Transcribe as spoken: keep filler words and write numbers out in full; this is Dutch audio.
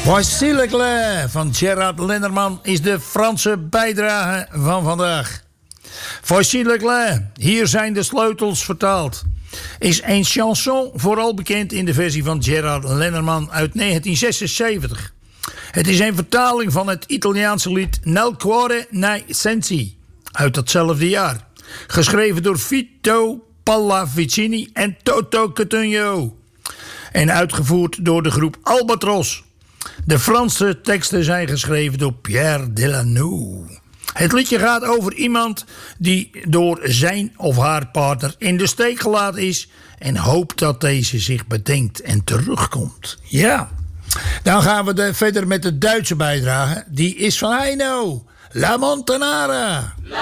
Voici le clair van Gerard Linderman is de Franse bijdrage van vandaag. Voici le clair, hier zijn de sleutels vertaald. Is een chanson vooral bekend in de versie van Gerard Linderman uit negentien zesenzeventig. Het is een vertaling van het Italiaanse lied Nel cuore nei sensi uit datzelfde jaar. Geschreven door Vito Pallavicini en Toto Cutugno. En uitgevoerd door de groep Albatros. De Franse teksten zijn geschreven door Pierre Delanoux. Het liedje gaat over iemand die door zijn of haar partner in de steek gelaten is en hoopt dat deze zich bedenkt en terugkomt. Ja. Dan gaan we de, verder met de Duitse bijdrage. Die is van Heino. La Montanara.